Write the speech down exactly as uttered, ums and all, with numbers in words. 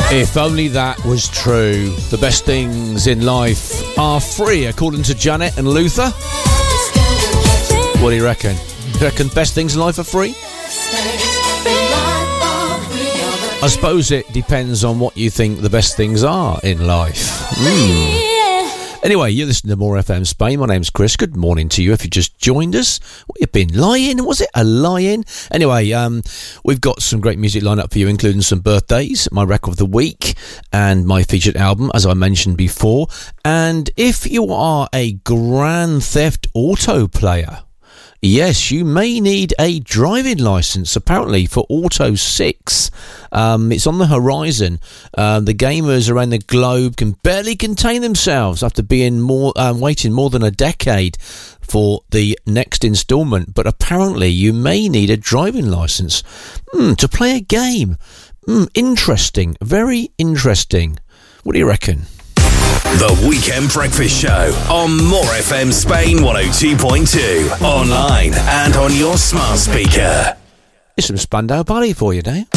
If only that was true. The best things in life are free, according to Janet and Luther. What do you reckon? You reckon best things in life are free? I suppose it depends on what you think the best things are in life. Mm. Anyway, you're listening to More F M Spain. My name's Chris. Good morning to you if you just joined us. What, you've been lying? Was it a lying? Anyway, um, we've got some great music lined up for you, including some birthdays, my record of the week, and my featured album, as I mentioned before. And if you are a Grand Theft Auto player, yes, you may need a driving licence, apparently, for Auto six. Um, it's on the horizon. Um, the gamers around the globe can barely contain themselves after being more um, waiting more than a decade for the next instalment. But apparently, you may need a driving licence mm, to play a game. Mm, interesting. Very interesting. What do you reckon? The Weekend Breakfast Show on More F M Spain one oh two point two. Online and on your smart speaker. It's some Spandau Ballet for you now.